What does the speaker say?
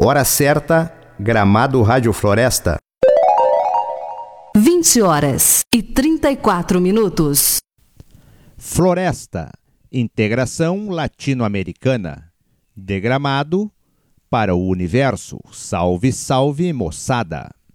Hora certa, Gramado Rádio Floresta. 20h34. Floresta, integração latino-americana. De Gramado para o universo. Salve, salve, moçada!